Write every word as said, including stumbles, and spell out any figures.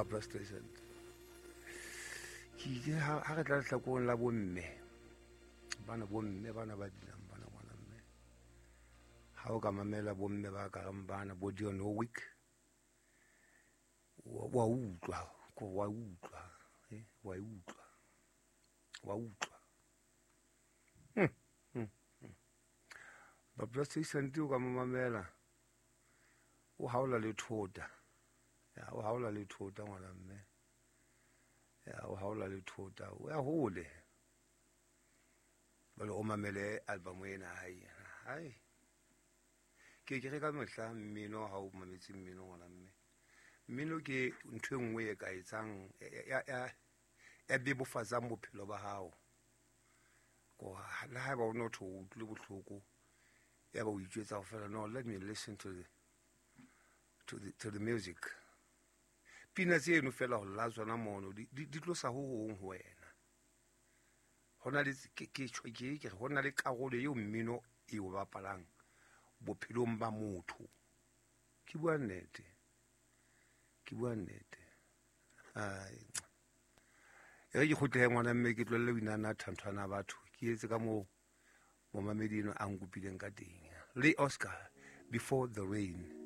Barbara Streisand ki je ha ha tla tla ko la bomme bana bomme bana ba dinang bana ngwana mme ha o ka mamela bomme ba ka bana bo Dionne Warwick wa utlwa ko wa utlwa eh wa utlwa wa utlwa hm hm Barbara Streisand o ka mamela o haola le thota ya o haola le thota ngwana mme ya o haola le thota o ya hole bale o mamele album ena hai hai ke ke ka mehla mmino ha o mametse mmino ngwana mme mmino ke ntwe nngwe e ka etsang ya ya ya bebofatsa bophelo ba hao ko la ha ba o no tho utlwe bohloko ya ba o itjwetsa go fela no let me listen to the to the to the music pina tse eno fela go la tsona mono di tlosa ho hong ho wena hona le ke ke ke ke hona le karolo yo mmino e o bapalang bophelong ba motho ke bua nnete ke bua nnete ai e re go tle ngwana mme ke tlole winana thantwana batho ke etse ka mo mo mamedino a ngupileng ka teng le Oscar Before the Rain.